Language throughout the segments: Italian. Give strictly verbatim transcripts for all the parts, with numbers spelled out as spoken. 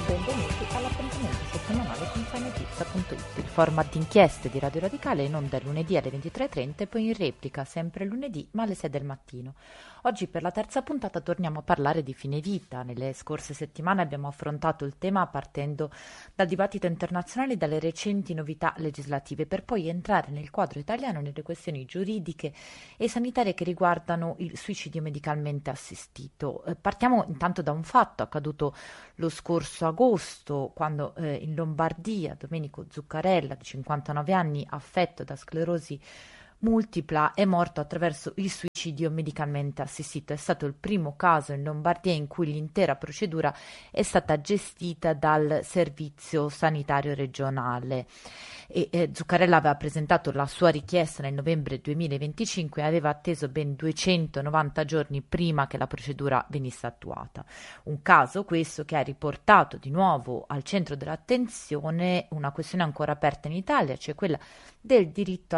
Benvenuti all'appuntamento settimanale con fanetizia punto it, il format di inchieste di Radio Radicale in onda lunedì alle ventitré e trenta e poi in replica sempre lunedì ma alle sei del mattino. Oggi per la terza puntata torniamo a parlare di fine vita. Nelle scorse settimane abbiamo affrontato il tema partendo dal dibattito internazionale e dalle recenti novità legislative per poi entrare nel quadro italiano nelle questioni giuridiche e sanitarie che riguardano il suicidio medicalmente assistito. Eh, partiamo intanto da un fatto accaduto lo scorso agosto, quando eh, in Lombardia Domenico Zuccarella, di cinquantanove anni, affetto da sclerosi multipla, è morto attraverso il suicidio medicalmente assistito. È stato il primo caso in Lombardia in cui l'intera procedura è stata gestita dal servizio sanitario regionale. E, eh, Zuccarella aveva presentato la sua richiesta nel novembre duemilaventicinque e aveva atteso ben duecentonovanta giorni prima che la procedura venisse attuata. Un caso questo che ha riportato di nuovo al centro dell'attenzione una questione ancora aperta in Italia, cioè quella del diritto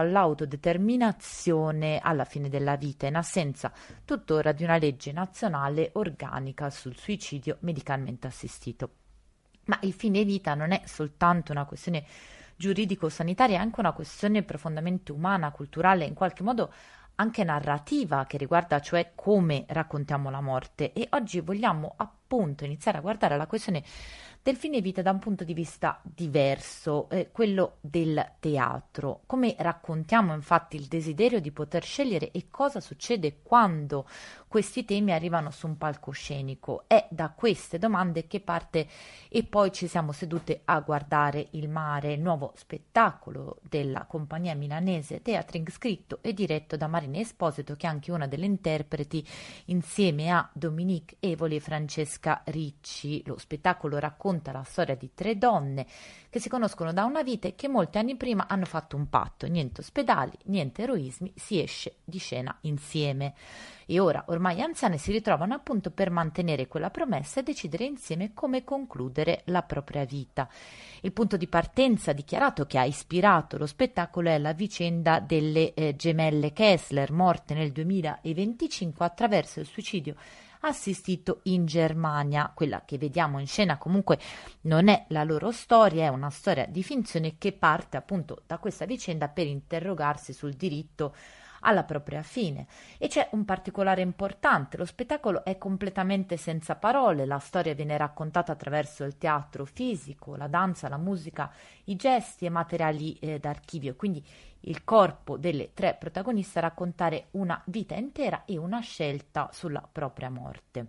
all'autodeterminazione alla fine della vita, in assenza tuttora di una legge nazionale organica sul suicidio medicalmente assistito. Ma il fine vita non è soltanto una questione giuridico-sanitaria, è anche una questione profondamente umana, culturale, in qualche modo anche narrativa, che riguarda cioè come raccontiamo la morte. E oggi vogliamo appunto iniziare a guardare la questione del fine vita da un punto di vista diverso, eh, quello del teatro. Come raccontiamo infatti il desiderio di poter scegliere e cosa succede quando questi temi arrivano su un palcoscenico? È da queste domande che parte E poi ci siamo sedute a guardare il mare, il nuovo spettacolo della compagnia milanese Teatring, scritto e diretto da Marina Esposito, che è anche una delle interpreti insieme a Dominique Evoli e Francesca Ricci. Lo spettacolo racconta la storia di tre donne che si conoscono da una vita e che molti anni prima hanno fatto un patto: niente ospedali, niente eroismi, si esce di scena insieme. E ora, ormai anziane, si ritrovano appunto per mantenere quella promessa e decidere insieme come concludere la propria vita. Il punto di partenza dichiarato che ha ispirato lo spettacolo è la vicenda delle eh, gemelle Kessler, morte nel duemilaventicinque attraverso il suicidio assistito in Germania. Quella che vediamo in scena comunque non è la loro storia, è una storia di finzione che parte appunto da questa vicenda per interrogarsi sul diritto alla propria fine. E c'è un particolare importante: lo spettacolo è completamente senza parole, la storia viene raccontata attraverso il teatro fisico, la danza, la musica, i gesti e materiali eh, d'archivio, quindi il corpo delle tre protagoniste a raccontare una vita intera e una scelta sulla propria morte.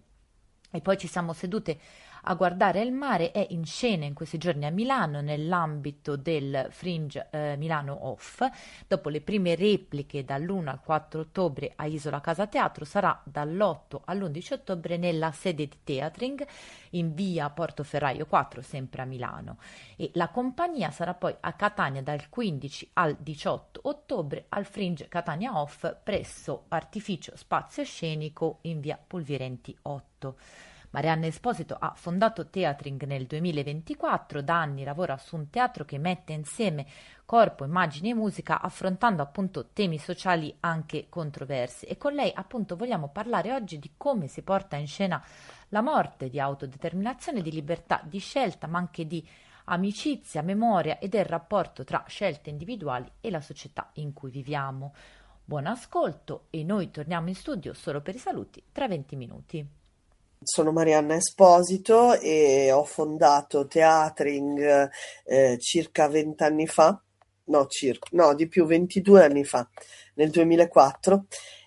E poi ci siamo sedute a guardare il mare. È in scena in questi giorni a Milano nell'ambito del Fringe eh, Milano Off. Dopo le prime repliche dall'uno al quattro ottobre a Isola Casa Teatro, sarà dall'otto all'undici ottobre nella sede di Teatring in via Portoferraio quattro, sempre a Milano. E la compagnia sarà poi a Catania dal quindici al diciotto ottobre al Fringe Catania Off presso Artificio Spazio Scenico in via Pulvirenti otto. Marianna Esposito ha fondato Teatring nel duemilaventiquattro, da anni lavora su un teatro che mette insieme corpo, immagini e musica, affrontando appunto temi sociali anche controversi. E con lei appunto vogliamo parlare oggi di come si porta in scena la morte, di autodeterminazione, di libertà di scelta, ma anche di amicizia, memoria e del rapporto tra scelte individuali e la società in cui viviamo. Buon ascolto, e noi torniamo in studio solo per i saluti tra venti minuti. Sono Marianna Esposito e ho fondato Teatring eh, circa vent'anni fa, no, circa, no, di più, ventidue anni fa, nel duemilaquattro,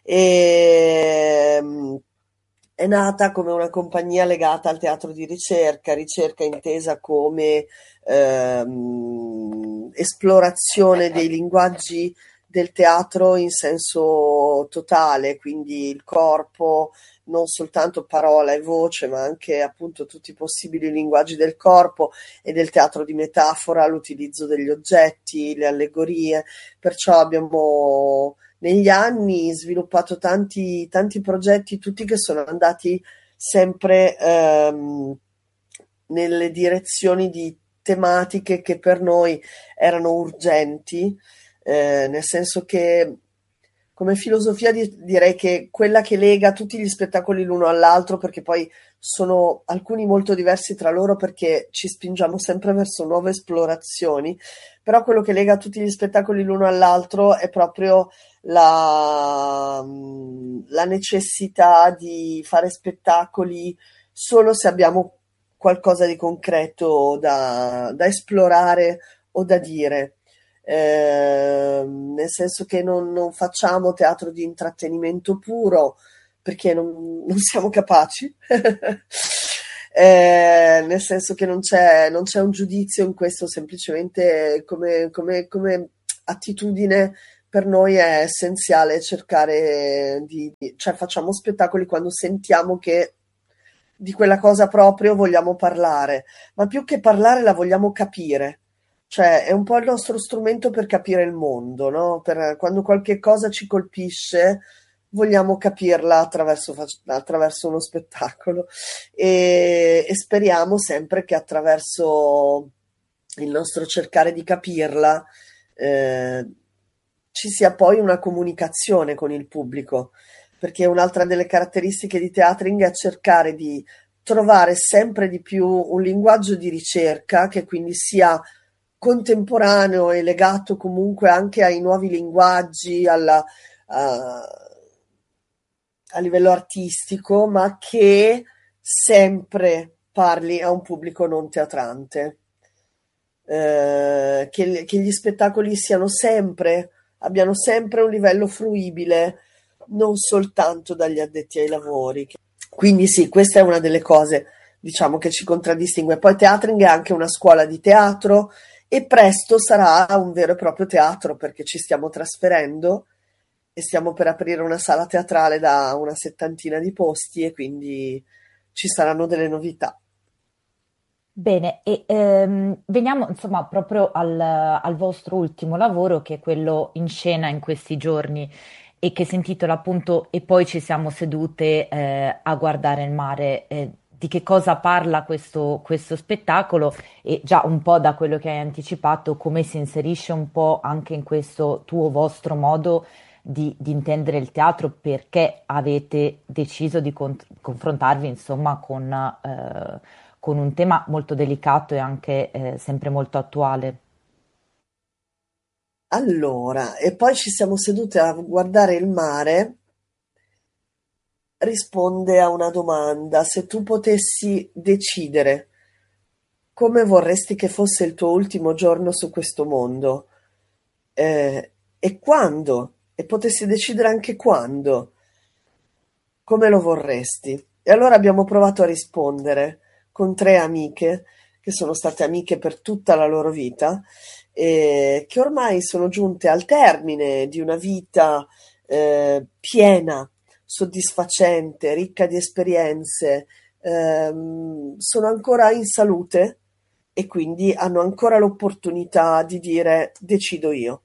e mm, è nata come una compagnia legata al teatro di ricerca, ricerca intesa come ehm, esplorazione dei linguaggi del teatro in senso totale, quindi il corpo, non soltanto parola e voce, ma anche appunto tutti i possibili linguaggi del corpo e del teatro di metafora, l'utilizzo degli oggetti, le allegorie. Perciò abbiamo negli anni sviluppato tanti, tanti progetti, tutti che sono andati sempre ehm, nelle direzioni di tematiche che per noi erano urgenti, eh, nel senso che come filosofia di- direi che quella che lega tutti gli spettacoli l'uno all'altro, perché poi sono alcuni molto diversi tra loro perché ci spingiamo sempre verso nuove esplorazioni, però quello che lega tutti gli spettacoli l'uno all'altro è proprio la, mm, la necessità di fare spettacoli solo se abbiamo qualcosa di concreto da, da esplorare o da dire. Ehm, nel senso che non, non facciamo teatro di intrattenimento puro perché non, non siamo capaci. Eh, nel senso che non c'è, non c'è un giudizio in questo, semplicemente come, come, come attitudine per noi è essenziale cercare di, di- cioè facciamo spettacoli quando sentiamo che di quella cosa proprio vogliamo parlare, ma più che parlare la vogliamo capire. Cioè, è un po' il nostro strumento per capire il mondo, no? Per, quando qualche cosa ci colpisce, vogliamo capirla attraverso, fac- attraverso uno spettacolo e, e speriamo sempre che attraverso il nostro cercare di capirla, eh, ci sia poi una comunicazione con il pubblico, perché un'altra delle caratteristiche di teatring è cercare di trovare sempre di più un linguaggio di ricerca che quindi sia contemporaneo e legato comunque anche ai nuovi linguaggi, alla, a, a livello artistico, ma che sempre parli a un pubblico non teatrante. Eh, che, che gli spettacoli siano sempre, abbiano sempre un livello fruibile, non soltanto dagli addetti ai lavori. Quindi sì, questa è una delle cose, diciamo, che ci contraddistingue. Poi Teatring è anche una scuola di teatro e presto sarà un vero e proprio teatro perché ci stiamo trasferendo e stiamo per aprire una sala teatrale da una settantina di posti e quindi ci saranno delle novità. Bene, e ehm, veniamo insomma proprio al, al vostro ultimo lavoro, che è quello in scena in questi giorni e che si intitola appunto E poi ci siamo sedute eh, a guardare il mare. Eh, di che cosa parla questo, questo spettacolo? E già un po' da quello che hai anticipato, come si inserisce un po' anche in questo tuo vostro modo di, di intendere il teatro, perché avete deciso di con- confrontarvi insomma con eh, con un tema molto delicato e anche eh, sempre molto attuale. Allora, e poi ci siamo sedute a guardare il mare, risponde a una domanda. Se tu potessi decidere come vorresti che fosse il tuo ultimo giorno su questo mondo, eh, e quando, e potessi decidere anche quando, come lo vorresti? E allora abbiamo provato a rispondere con tre amiche, che sono state amiche per tutta la loro vita, e che ormai sono giunte al termine di una vita eh, piena, soddisfacente, ricca di esperienze, ehm, sono ancora in salute e quindi hanno ancora l'opportunità di dire decido io.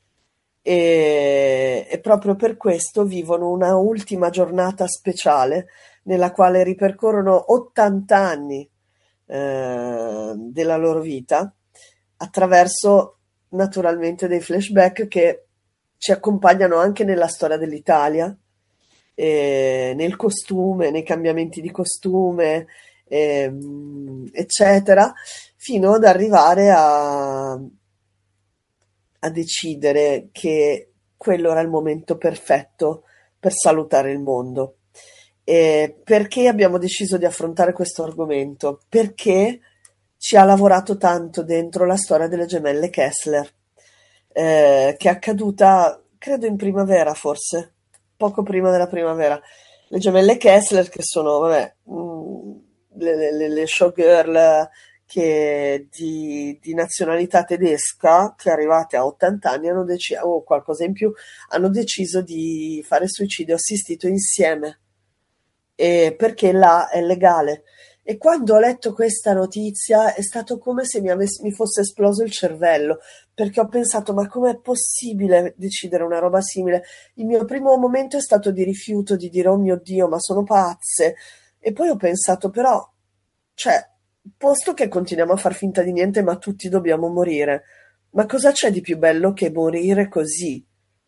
E, e proprio per questo vivono una ultima giornata speciale nella quale ripercorrono ottanta anni eh, della loro vita attraverso naturalmente dei flashback che ci accompagnano anche nella storia dell'Italia, eh, nel costume, nei cambiamenti di costume, ehm, eccetera, fino ad arrivare a a decidere che quello era il momento perfetto per salutare il mondo. E perché abbiamo deciso di affrontare questo argomento? Perché ci ha lavorato tanto dentro la storia delle gemelle Kessler, eh, che è accaduta, credo, in primavera, forse, poco prima della primavera. Le gemelle Kessler, che sono, vabbè, mh, le, le, le showgirl che di, di nazionalità tedesca, che arrivate a ottanta anni hanno deci- o qualcosa in più, hanno deciso di fare suicidio assistito insieme, e perché là è legale. E quando ho letto questa notizia è stato come se mi, avesse- mi fosse esploso il cervello, perché ho pensato, ma com'è possibile decidere una roba simile? Il mio primo momento è stato di rifiuto, di dire, oh mio Dio, ma sono pazze. E poi ho pensato, però, cioè, posto che continuiamo a far finta di niente, ma tutti dobbiamo morire, ma cosa c'è di più bello che morire così?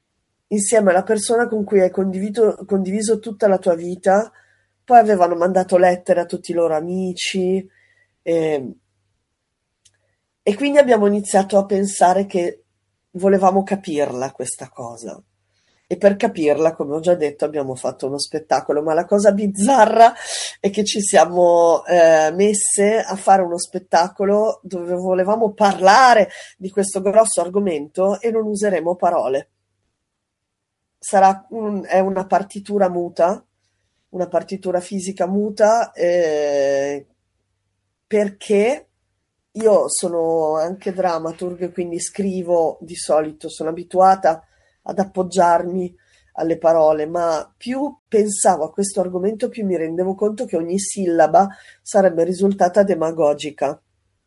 insieme alla persona con cui hai condiviso, condiviso tutta la tua vita. Poi avevano mandato lettere a tutti i loro amici, e, e quindi abbiamo iniziato a pensare che volevamo capirla questa cosa. E per capirla, come ho già detto, abbiamo fatto uno spettacolo, ma la cosa bizzarra è che ci siamo eh, messe a fare uno spettacolo dove volevamo parlare di questo grosso argomento e non useremo parole. Sarà un- è una partitura muta, una partitura fisica muta, eh, perché io sono anche drammaturg, quindi scrivo di solito, sono abituata ad appoggiarmi alle parole, ma più pensavo a questo argomento, più mi rendevo conto che ogni sillaba sarebbe risultata demagogica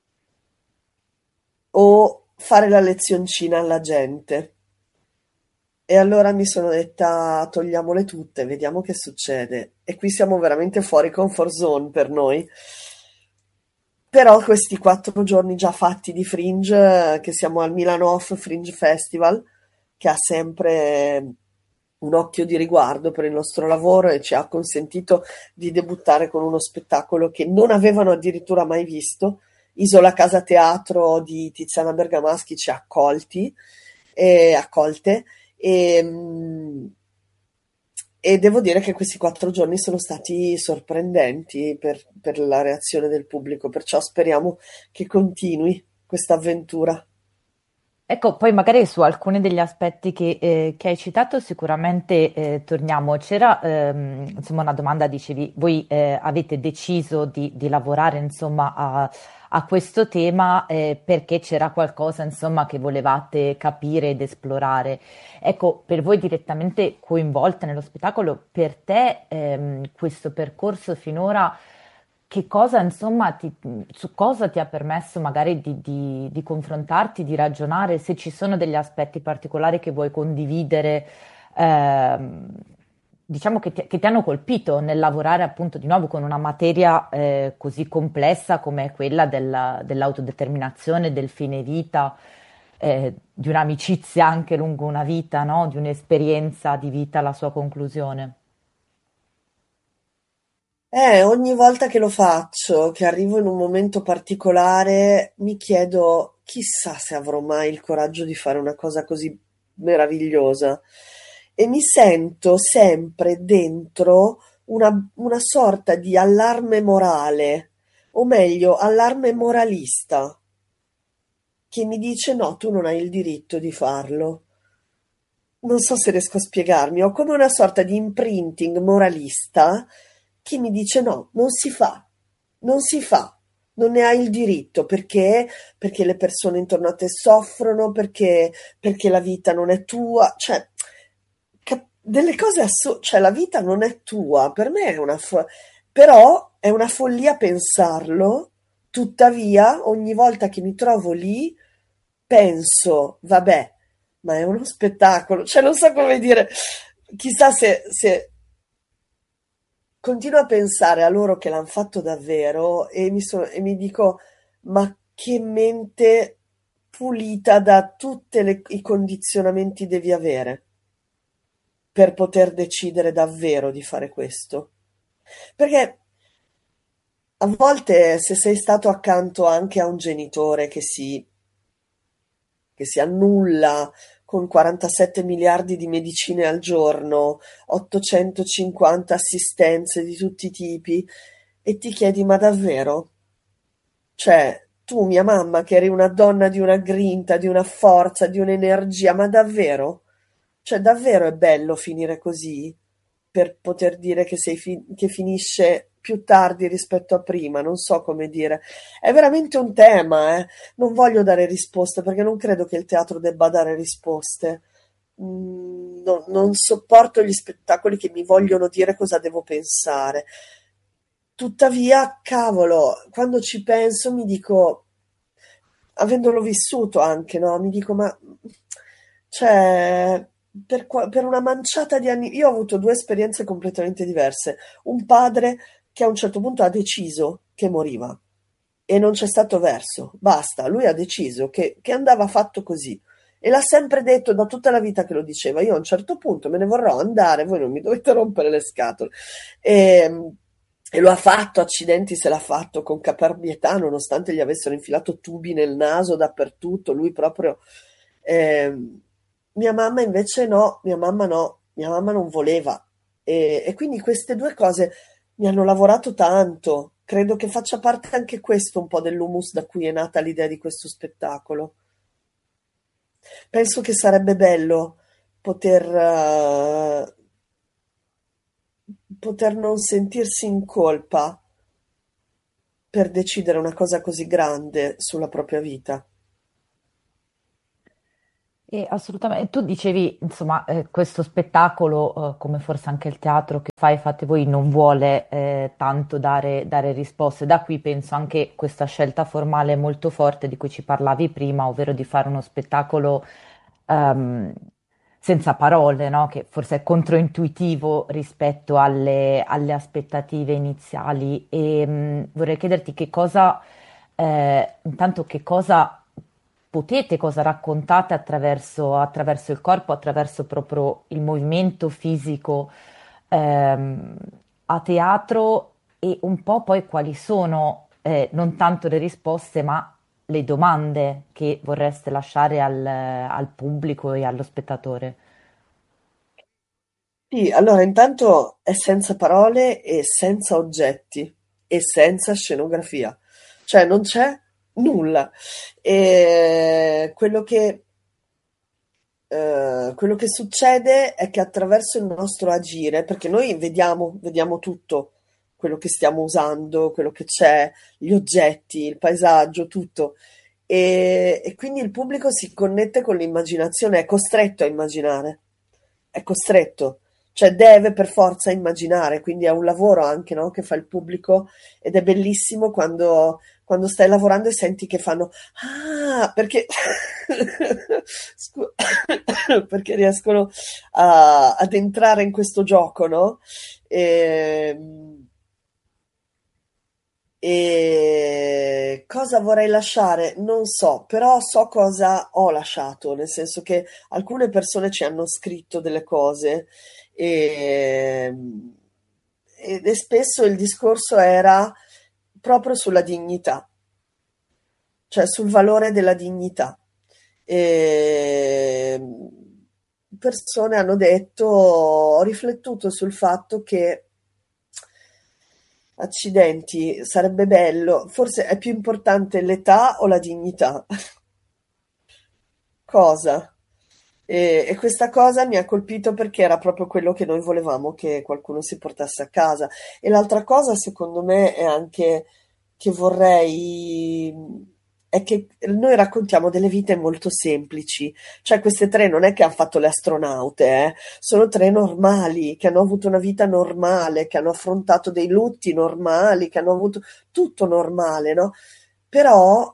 o fare la lezioncina alla gente. E allora mi sono detta, togliamole tutte, vediamo che succede. E qui siamo veramente fuori comfort zone per noi. Però questi quattro giorni già fatti di Fringe, eh, che siamo al Milano Off Fringe Festival, che ha sempre un occhio di riguardo per il nostro lavoro e ci ha consentito di debuttare con uno spettacolo che non avevano addirittura mai visto. Isola Casa Teatro di Tiziana Bergamaschi ci ha accolti e accolte e, mm, e devo dire che questi quattro giorni sono stati sorprendenti per, per la reazione del pubblico, perciò speriamo che continui questa avventura. Ecco, poi magari su alcuni degli aspetti che, eh, che hai citato sicuramente eh, torniamo. C'era ehm, insomma una domanda, dicevi, voi eh, avete deciso di, di lavorare insomma a, a questo tema eh, perché c'era qualcosa insomma che volevate capire ed esplorare. Ecco, per voi direttamente coinvolte nello spettacolo, per te ehm, questo percorso finora che cosa, insomma, ti- su cosa ti ha permesso magari di, di- di confrontarti, di ragionare, se ci sono degli aspetti particolari che vuoi condividere, ehm, diciamo che ti, che ti hanno colpito nel lavorare appunto di nuovo con una materia eh, così complessa come quella della- dell'autodeterminazione, del fine vita, eh, di un'amicizia anche lungo una vita, no? Di un'esperienza di vita alla sua conclusione. Eh, ogni volta che lo faccio, che arrivo in un momento particolare, mi chiedo, chissà se avrò mai il coraggio di fare una cosa così meravigliosa. E mi sento sempre dentro una, una sorta di allarme morale, o meglio, allarme moralista, che mi dice no, tu non hai il diritto di farlo. Non so se riesco a spiegarmi, ho come una sorta di imprinting moralista che mi dice no, non si fa, non si fa, non ne hai il diritto perché, perché le persone intorno a te soffrono, perché, perché la vita non è tua, cioè cap- delle cose assurde, cioè la vita non è tua, per me è una fo- però è una follia pensarlo, tuttavia ogni volta che mi trovo lì penso, vabbè, ma è uno spettacolo, cioè non so come dire, chissà se, se continuo a pensare a loro che l'hanno fatto davvero e mi, so- e mi dico, ma che mente pulita da tutti i condizionamenti devi avere per poter decidere davvero di fare questo. Perché a volte se sei stato accanto anche a un genitore che si che si annulla con quarantasette miliardi di medicine al giorno, ottocentocinquanta assistenze di tutti i tipi, e ti chiedi, ma davvero? Cioè, tu, mia mamma, che eri una donna di una grinta, di una forza, di un'energia, ma davvero? Cioè, davvero è bello finire così? Per poter dire che, sei fi- che finisce più tardi rispetto a prima, non so come dire. È veramente un tema, eh. Non voglio dare risposte perché non credo che il teatro debba dare risposte. Mm, no- non sopporto gli spettacoli che mi vogliono dire cosa devo pensare. Tuttavia, cavolo, quando ci penso mi dico, avendolo vissuto anche, no? Mi dico, ma cioè, per, qua- per una manciata di anni, io ho avuto due esperienze completamente diverse. Un padre che a un certo punto ha deciso che moriva e non c'è stato verso, basta, lui ha deciso che, che andava fatto così E l'ha sempre detto da tutta la vita che lo diceva. Io a un certo punto me ne vorrò andare, voi non mi dovete rompere le scatole. E, e lo ha fatto, accidenti se l'ha fatto con caparbietà, nonostante gli avessero infilato tubi nel naso dappertutto. Lui proprio... ehm, mia mamma invece no, mia mamma no, mia mamma non voleva. E, e quindi queste due cose mi hanno lavorato tanto. Credo che faccia parte anche questo un po' dell'humus da cui è nata l'idea di questo spettacolo. Penso che sarebbe bello poter, eh, poter non sentirsi in colpa per decidere una cosa così grande sulla propria vita. E assolutamente, tu dicevi, insomma, eh, questo spettacolo, eh, come forse anche il teatro che fai, fate voi, non vuole eh, tanto dare, dare risposte. Da qui penso anche questa scelta formale molto forte di cui ci parlavi prima, ovvero di fare uno spettacolo ehm, senza parole, no? Che forse è controintuitivo rispetto alle, alle aspettative iniziali. E mh, vorrei chiederti che cosa, eh, intanto che cosa potete, cosa raccontate attraverso, attraverso il corpo, attraverso proprio il movimento fisico ehm, a teatro e un po' poi quali sono eh, non tanto le risposte, ma le domande che vorreste lasciare al, al pubblico e allo spettatore. Sì, allora intanto è senza parole e senza oggetti e senza scenografia, cioè non c'è nulla. E quello che, eh, quello che succede è che attraverso il nostro agire, perché noi vediamo, vediamo tutto, quello che stiamo usando, quello che c'è, gli oggetti, il paesaggio, tutto. E, e quindi il pubblico si connette con l'immaginazione, è costretto a immaginare, è costretto, cioè deve per forza immaginare, quindi è un lavoro anche, no, che fa il pubblico ed è bellissimo quando, quando stai lavorando e senti che fanno ah, perché, scu- perché riescono a- ad entrare in questo gioco, no? E, e cosa vorrei lasciare? Non so, però so cosa ho lasciato, nel senso che alcune persone ci hanno scritto delle cose e, ed e spesso il discorso era proprio sulla dignità, cioè sul valore della dignità. E persone hanno detto, ho riflettuto sul fatto che accidenti, sarebbe bello, forse è più importante l'età o la dignità? Cosa? E, e questa cosa mi ha colpito perché era proprio quello che noi volevamo che qualcuno si portasse a casa. E l'altra cosa, secondo me, è anche che vorrei, è che noi raccontiamo delle vite molto semplici. Cioè, queste tre non è che hanno fatto le astronaute, eh? Sono tre normali, che hanno avuto una vita normale, che hanno affrontato dei lutti normali, che hanno avuto tutto normale, no? Però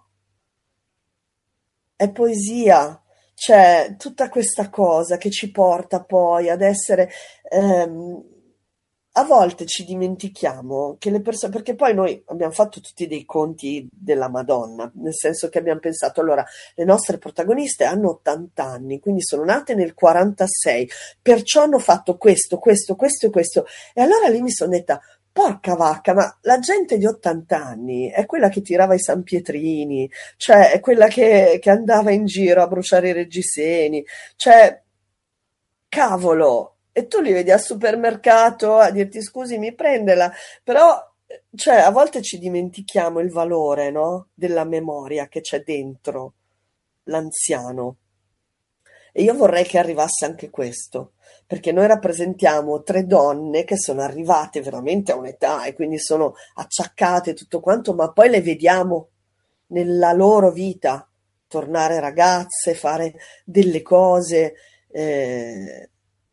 è poesia, cioè tutta questa cosa che ci porta poi ad essere... ehm, a volte ci dimentichiamo che le persone, perché poi noi abbiamo fatto tutti dei conti della Madonna, nel senso che abbiamo pensato, allora, le nostre protagoniste hanno ottanta anni, quindi sono nate nel quarantasei, perciò hanno fatto questo, questo, questo e questo. E allora lì mi sono detta, porca vacca, ma la gente di ottanta anni è quella che tirava i San Pietrini, cioè è quella che, che andava in giro a bruciare i reggiseni, cioè, cavolo, e tu li vedi al supermercato a dirti scusi, mi prendela, però, cioè, a volte ci dimentichiamo il valore, no? Della memoria che c'è dentro l'anziano. E io vorrei che arrivasse anche questo, perché noi rappresentiamo tre donne che sono arrivate veramente a un'età e quindi sono acciaccate e tutto quanto, ma poi le vediamo nella loro vita tornare ragazze, fare delle cose. eh,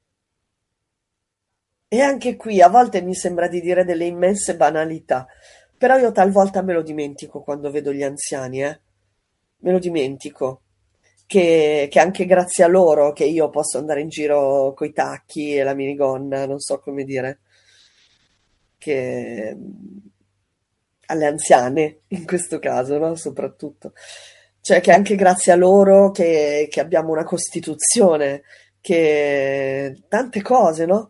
E anche qui a volte mi sembra di dire delle immense banalità, però io talvolta me lo dimentico quando vedo gli anziani, eh? Me lo dimentico. Che, che anche grazie a loro che io posso andare in giro coi tacchi e la minigonna, non so come dire, che alle anziane in questo caso, no? Soprattutto. Cioè che è anche grazie a loro che, che abbiamo una Costituzione, che tante cose, no?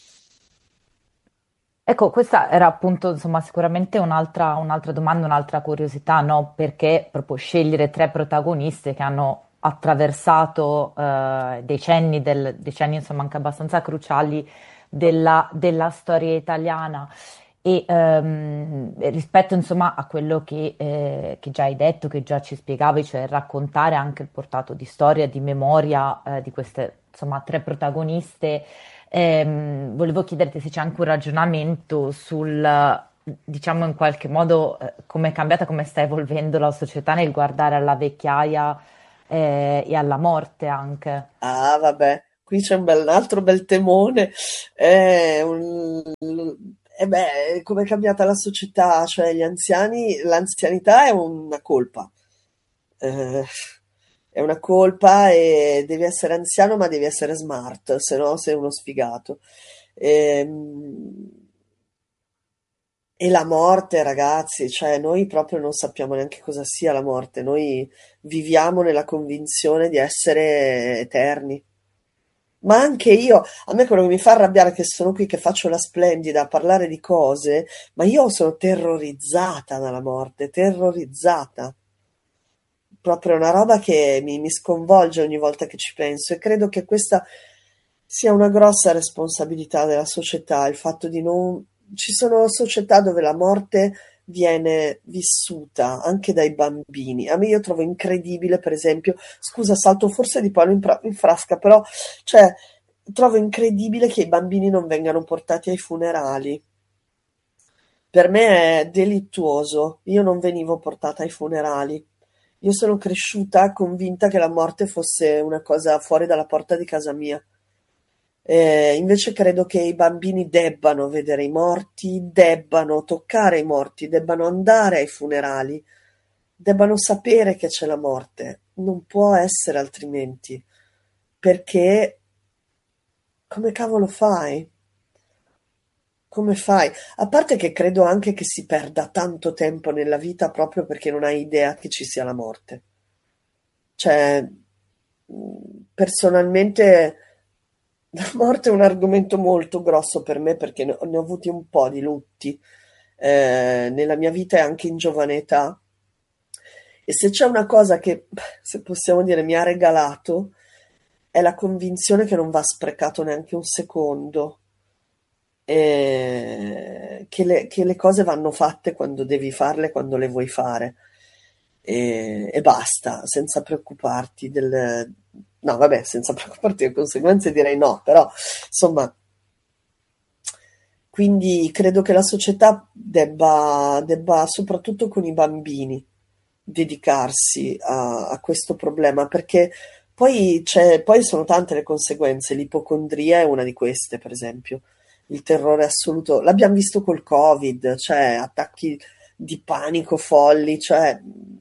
Ecco, questa era appunto, insomma, sicuramente un'altra un'altra domanda, un'altra curiosità, no? Perché proprio scegliere tre protagoniste che hanno attraversato eh, decenni, del, decenni, insomma, anche abbastanza cruciali della, della storia italiana. E ehm, rispetto, insomma, a quello che, eh, che già hai detto, che già ci spiegavi, cioè raccontare anche il portato di storia, di memoria, eh, di queste, insomma, tre protagoniste. Ehm, volevo chiederti se c'è anche un ragionamento sul, diciamo in qualche modo, eh, come è cambiata, come sta evolvendo la società nel guardare alla vecchiaia, eh, e alla morte anche. Ah, vabbè, qui c'è un bel, un altro bel temone. Eh, un- eh beh, come è cambiata la società? Cioè, gli anziani, l'anzianità è una colpa. Eh, è una colpa e devi essere anziano, ma devi essere smart, se no sei uno sfigato. Ehm, E la morte, ragazzi, cioè noi proprio non sappiamo neanche cosa sia la morte, noi viviamo nella convinzione di essere eterni. Ma anche io, a me quello che mi fa arrabbiare è che sono qui che faccio la splendida a parlare di cose, ma io sono terrorizzata dalla morte, terrorizzata. Proprio una roba che mi, mi sconvolge ogni volta che ci penso e credo che questa sia una grossa responsabilità della società, il fatto di non... Ci sono società dove la morte viene vissuta anche dai bambini. A me io trovo incredibile, per esempio, scusa, salto forse di palo in, pra- in frasca, però, cioè, trovo incredibile che i bambini non vengano portati ai funerali. Per me è delittuoso. Io non venivo portata ai funerali. Io sono cresciuta convinta che la morte fosse una cosa fuori dalla porta di casa mia. Eh, invece credo che i bambini debbano vedere i morti, debbano toccare i morti, debbano andare ai funerali, debbano sapere che c'è la morte. Non può essere altrimenti. Perché come cavolo fai? Come fai? A parte che credo anche che si perda tanto tempo nella vita proprio perché non hai idea che ci sia la morte. Cioè, mh, personalmente la morte è un argomento molto grosso per me perché ne ho, ne ho avuti un po' di lutti eh, nella mia vita e anche in giovane età. E se c'è una cosa che, se possiamo dire, mi ha regalato, è la convinzione che non va sprecato neanche un secondo e che le, che le cose vanno fatte quando devi farle, quando le vuoi fare e, e basta, senza preoccuparti del... No, vabbè, senza preoccuparti delle conseguenze direi no, però insomma, quindi credo che la società debba, debba soprattutto con i bambini, dedicarsi a, a questo problema, perché poi, c'è, poi sono tante le conseguenze, l'ipocondria è una di queste, per esempio, il terrore assoluto, l'abbiamo visto col Covid, cioè attacchi di panico folli, cioè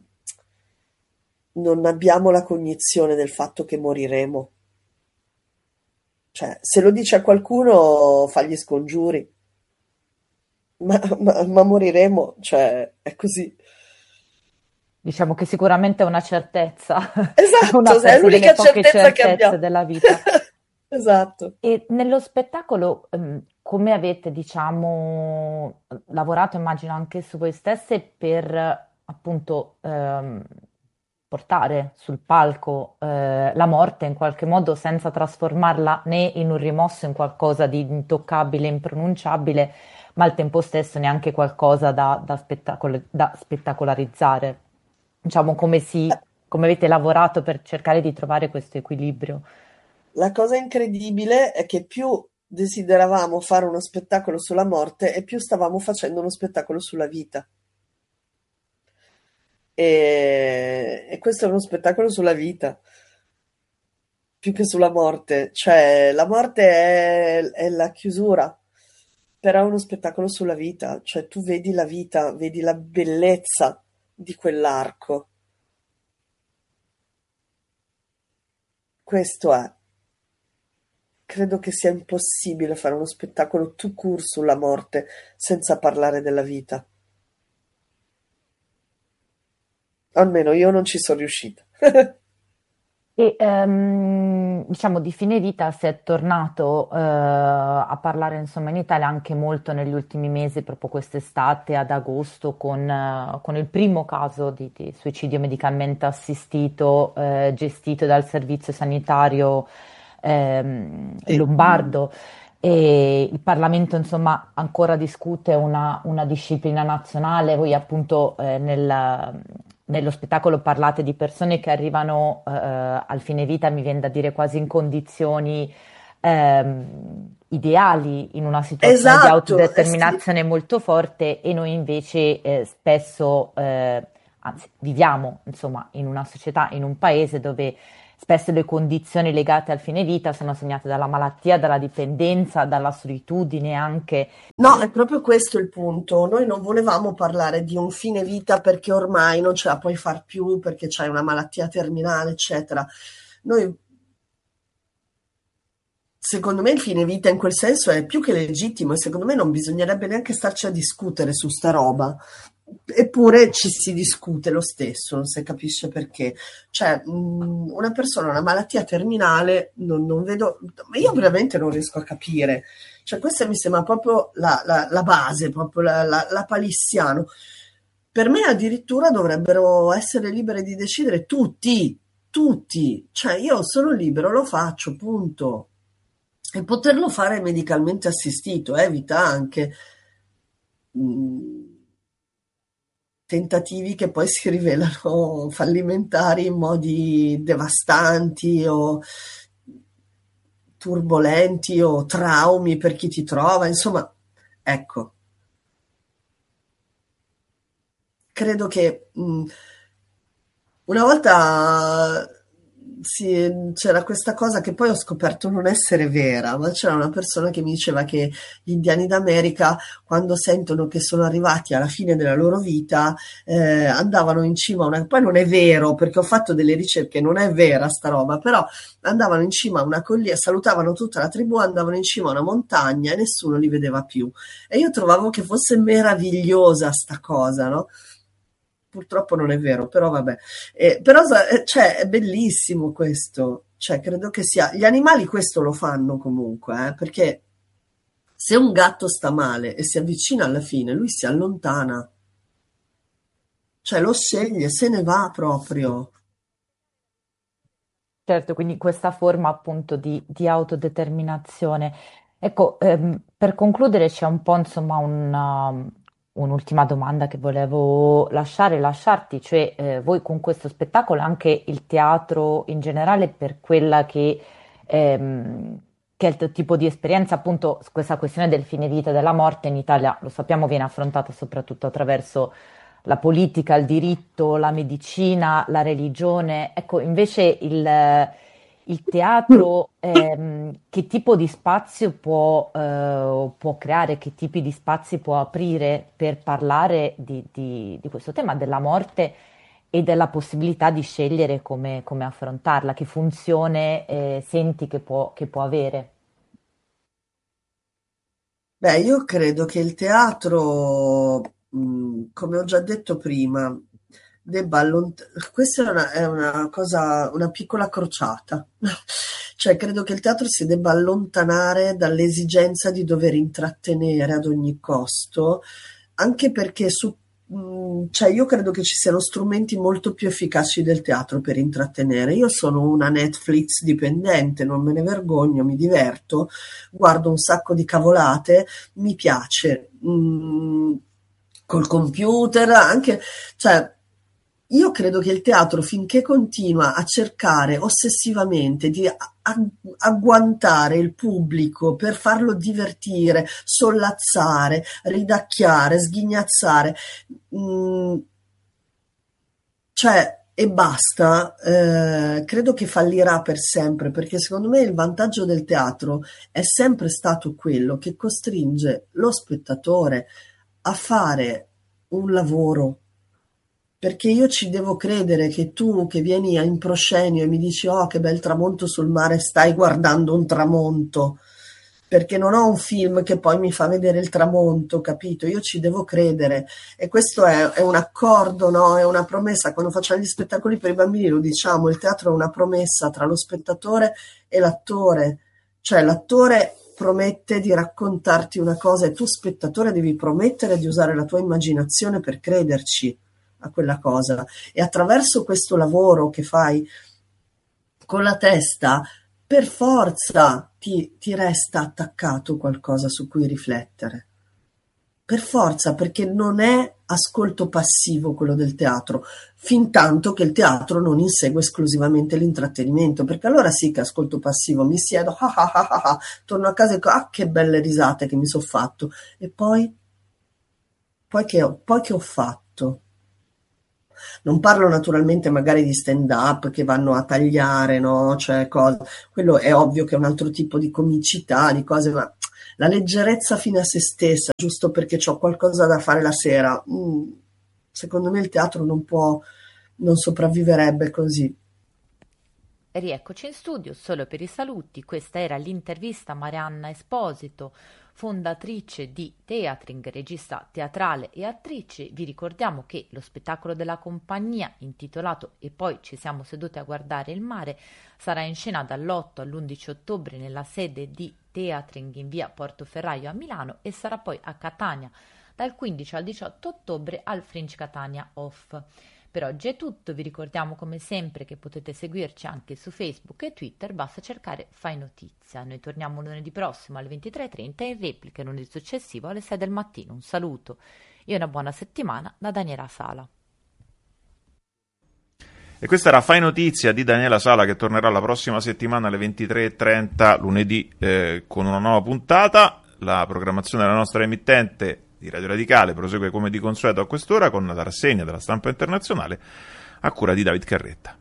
non abbiamo la cognizione del fatto che moriremo. Cioè, se lo dice a qualcuno, fa gli scongiuri, ma, ma- ma moriremo, cioè, è così. Diciamo che sicuramente è una certezza, è una Esatto, è forse delle l'unica poche certezza che certezze abbiamo. della vita. Esatto. E nello spettacolo, ehm, come avete, diciamo, lavorato, immagino anche su voi stesse per eh, appunto ehm, portare sul palco eh, la morte in qualche modo senza trasformarla né in un rimosso, in qualcosa di intoccabile, impronunciabile, ma al tempo stesso neanche qualcosa da, da spettacolo- da spettacolarizzare. Diciamo, come si, come avete lavorato per cercare di trovare questo equilibrio. La cosa incredibile è che più desideravamo fare uno spettacolo sulla morte e più stavamo facendo uno spettacolo sulla vita. E, e questo è uno spettacolo sulla vita, più che sulla morte. Cioè, la morte è, è la chiusura, però è uno spettacolo sulla vita. Cioè, tu vedi la vita, vedi la bellezza di quell'arco. Questo è. Credo che sia impossibile fare uno spettacolo tout court sulla morte senza parlare della vita. Almeno io non ci sono riuscita. E ehm, diciamo di fine vita si è tornato eh, a parlare insomma in Italia anche molto negli ultimi mesi, proprio quest'estate ad agosto, con, eh, con il primo caso di, di suicidio medicalmente assistito eh, gestito dal servizio sanitario ehm, Sì. lombardo. E il Parlamento, insomma, ancora discute una, una disciplina nazionale. Voi, appunto, eh, nel- nello spettacolo parlate di persone che arrivano eh, al fine vita, mi viene da dire quasi in condizioni ehm, ideali, in una situazione di Esatto, eh sì. autodeterminazione molto forte, e noi invece eh, spesso, eh, anzi, viviamo, insomma, in una società, in un paese dove spesso le condizioni legate al fine vita sono segnate dalla malattia, dalla dipendenza, dalla solitudine anche. No, è proprio questo il punto. Noi non volevamo parlare di un fine vita perché ormai non ce la puoi far più, perché c'hai una malattia terminale, eccetera. Noi, secondo me, il fine vita in quel senso è più che legittimo e secondo me non bisognerebbe neanche starci a discutere su sta roba. Eppure ci si discute lo stesso, non si capisce perché. Cioè, mh, una persona ha una malattia terminale, non, non vedo, ma io veramente non riesco a capire. Cioè, questa mi sembra proprio la, la- la base, proprio la, la, la palissiano. Per me addirittura dovrebbero essere liberi di decidere tutti, tutti. Cioè, io sono libero, lo faccio, punto. E poterlo fare medicalmente assistito evita anche mh, tentativi che poi si rivelano fallimentari in modi devastanti o turbolenti o traumi per chi ti trova, insomma, ecco, credo che mh, una volta sì, c'era questa cosa che poi ho scoperto non essere vera, ma c'era una persona che mi diceva che gli indiani d'America, quando sentono che sono arrivati alla fine della loro vita, eh, andavano in cima a una... Poi non è vero, perché ho fatto delle ricerche, non è vera sta roba, però andavano in cima a una collina, salutavano tutta la tribù, andavano in cima a una montagna e nessuno li vedeva più. E io trovavo che fosse meravigliosa sta cosa, no? Purtroppo non è vero, però vabbè. Eh, però sa- eh, cioè, è bellissimo questo. Cioè, credo che sia... Gli animali questo lo fanno comunque, eh, perché se un gatto sta male e si avvicina alla fine, lui si allontana. Cioè, lo sceglie, se ne va proprio. Certo, quindi questa forma appunto di, di autodeterminazione. Ecco, ehm, per concludere c'è un po' insomma una- un'ultima domanda che volevo lasciare, lasciarti, cioè eh, voi con questo spettacolo, anche il teatro in generale, per quella che, ehm, che è il tuo tipo di esperienza, appunto questa questione del fine vita e della morte in Italia, lo sappiamo, viene affrontata soprattutto attraverso la politica, il diritto, la medicina, la religione. Ecco, invece il, il teatro, ehm, che tipo di spazio può, eh, può creare, che tipi di spazi può aprire per parlare di, di- di questo tema, della morte e della possibilità di scegliere come, come affrontarla, che funzione, eh, senti che può, che può avere? Beh, io credo che il teatro, mh, come ho già detto prima, debba allontanare. Questa è una, è una cosa, una piccola crociata. Cioè, credo che il teatro si debba allontanare dall'esigenza di dover intrattenere ad ogni costo, anche perché su, mh, cioè io credo che ci siano strumenti molto più efficaci del teatro per intrattenere. Io sono una Netflix dipendente, non me ne vergogno, mi diverto, guardo un sacco di cavolate, mi piace. Mm, col computer, anche, cioè, io credo che il teatro, finché continua a cercare ossessivamente di a- a- agguantare il pubblico per farlo divertire, sollazzare, ridacchiare, sghignazzare, mm, cioè, e basta, eh, credo che fallirà per sempre, perché secondo me il vantaggio del teatro è sempre stato quello che costringe lo spettatore a fare un lavoro, perché io ci devo credere che tu che vieni in proscenio e mi dici oh che bel tramonto sul mare, stai guardando un tramonto, perché non ho un film che poi mi fa vedere il tramonto, capito? Io ci devo credere, e questo è, è un accordo, no? È una promessa. Quando facciamo gli spettacoli per i bambini lo diciamo, il teatro è una promessa tra lo spettatore e l'attore, cioè l'attore promette di raccontarti una cosa e tu spettatore devi promettere di usare la tua immaginazione per crederci a quella cosa, e attraverso questo lavoro che fai con la testa per forza ti, ti resta attaccato qualcosa su cui riflettere. Per forza, perché non è ascolto passivo quello del teatro, fin tanto che il teatro non insegue esclusivamente l'intrattenimento, perché allora sì che ascolto passivo, mi siedo, ah ah ah ah, ah, torno a casa e dico, ah che belle risate che mi sono fatto, e poi, poi, che ho, poi che ho fatto? Non parlo naturalmente magari di stand-up che vanno a tagliare, no? Cioè, cose. Quello è ovvio che è un altro tipo di comicità, di cose, ma la leggerezza fine a se stessa, giusto perché ho qualcosa da fare la sera, mm, secondo me il teatro non può, non sopravviverebbe così. Rieccoci in studio solo per i saluti. Questa era l'intervista a Marianna Esposito, fondatrice di Teatring, regista teatrale e attrice. Vi ricordiamo che lo spettacolo della compagnia, intitolato E poi ci siamo seduti a guardare il mare, sarà in scena dall'otto all'undici ottobre nella sede di Teatring in via Portoferraio a Milano e sarà poi a Catania dal quindici al diciotto ottobre al Fringe Catania Off. Per oggi è tutto, vi ricordiamo come sempre che potete seguirci anche su Facebook e Twitter, basta cercare Fai Notizia. Noi torniamo lunedì prossimo alle ventitré e trenta e in replica lunedì successivo alle sei del mattino. Un saluto e una buona settimana da Daniela Sala. E questa era Fai Notizia di Daniela Sala, che tornerà la prossima settimana alle ventitré e trenta lunedì eh, con una nuova puntata. La programmazione della nostra emittente di Radio Radicale prosegue come di consueto a quest'ora con la rassegna della stampa internazionale a cura di David Carretta.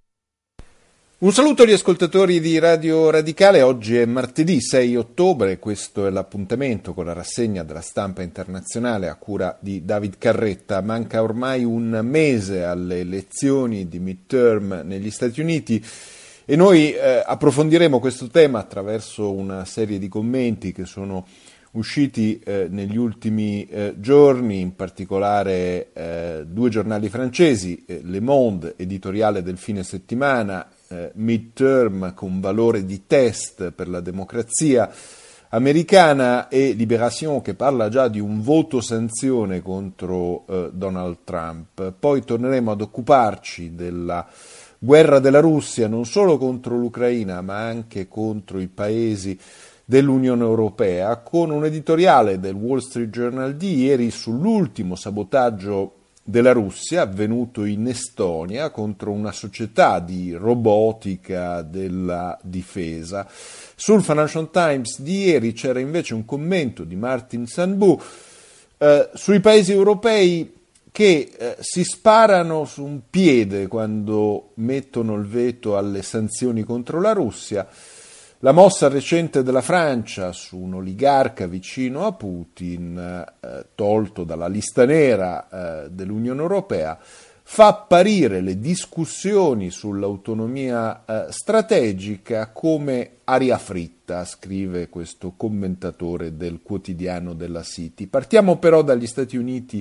Un saluto agli ascoltatori di Radio Radicale. Oggi è martedì sei ottobre, questo è l'appuntamento con la rassegna della stampa internazionale a cura di David Carretta. Manca ormai un mese alle elezioni di midterm negli Stati Uniti e noi eh, approfondiremo questo tema attraverso una serie di commenti che sono usciti eh, negli ultimi eh, giorni, in particolare eh, due giornali francesi, eh, Le Monde, editoriale del fine settimana, eh, midterm con valore di test per la democrazia americana, e Libération, che parla già di un voto sanzione contro eh, Donald Trump. Poi torneremo ad occuparci della guerra della Russia non solo contro l'Ucraina ma anche contro i paesi dell'Unione Europea, con un editoriale del Wall Street Journal di ieri sull'ultimo sabotaggio della Russia avvenuto in Estonia contro una società di robotica della difesa. Sul Financial Times di ieri c'era invece un commento di Martin Sanbu eh, sui paesi europei che eh, si sparano su un piede quando mettono il veto alle sanzioni contro la Russia. La mossa recente della Francia su un oligarca vicino a Putin, eh, tolto dalla lista nera eh, dell'Unione Europea, fa apparire le discussioni sull'autonomia eh, strategica come aria fritta, scrive questo commentatore del quotidiano della City. Partiamo però dagli Stati Uniti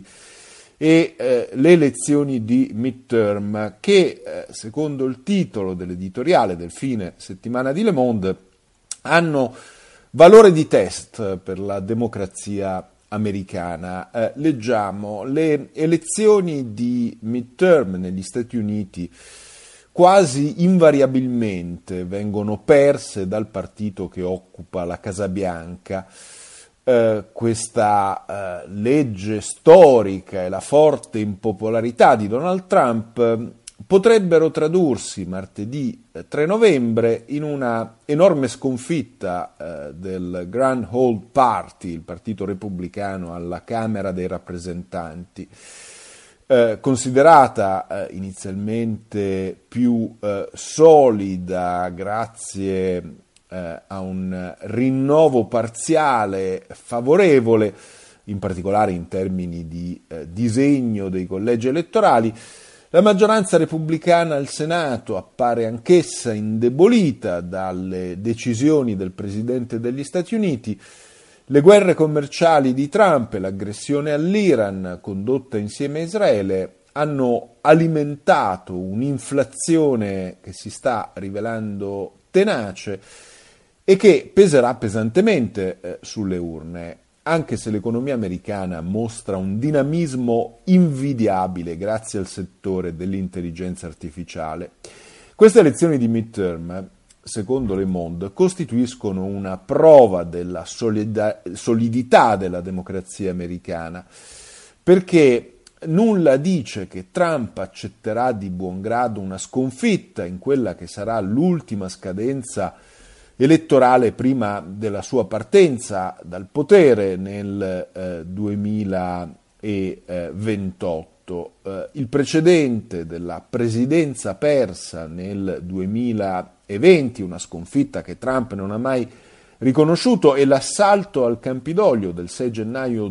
e eh, le elezioni di midterm che, eh, secondo il titolo dell'editoriale del fine settimana di Le Monde, hanno valore di test per la democrazia americana. Eh, leggiamo: le elezioni di midterm negli Stati Uniti quasi invariabilmente vengono perse dal partito che occupa la Casa Bianca. Uh, questa uh, legge storica e la forte impopolarità di Donald Trump uh, potrebbero tradursi martedì tre novembre in una enorme sconfitta uh, del Grand Old Party, il partito repubblicano alla Camera dei rappresentanti, uh, considerata uh, inizialmente più uh, solida grazie a un rinnovo parziale favorevole, in particolare in termini di eh, disegno dei collegi elettorali. La maggioranza repubblicana al Senato appare anch'essa indebolita dalle decisioni del Presidente degli Stati Uniti. Le guerre commerciali di Trump e l'aggressione all'Iran condotta insieme a Israele hanno alimentato un'inflazione che si sta rivelando tenace e che peserà pesantemente eh, sulle urne, anche se l'economia americana mostra un dinamismo invidiabile grazie al settore dell'intelligenza artificiale. Queste elezioni di midterm, secondo Le Monde, costituiscono una prova della solida- solidità della democrazia americana, perché nulla dice che Trump accetterà di buon grado una sconfitta in quella che sarà l'ultima scadenza elettorale prima della sua partenza dal potere nel eh, duemilaventotto. Eh, il precedente della presidenza persa nel duemilaventi, una sconfitta che Trump non ha mai riconosciuto, e l'assalto al Campidoglio del sei gennaio